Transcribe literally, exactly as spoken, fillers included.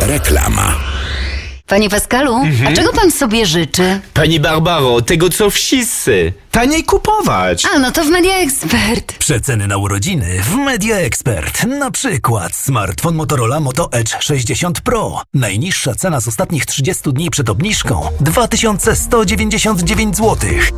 Reklama. Panie Pascalu, mhm. a czego pan sobie życzy? Pani Barbaro, tego co wszyscy. Taniej kupować. A, no to w Media Expert. Przeceny na urodziny w Media Expert. Na przykład smartfon Motorola Moto Edge sześćdziesiąt Pro. Najniższa cena z ostatnich trzydziestu dni przed obniżką dwa tysiące sto dziewięćdziesiąt dziewięć złotych.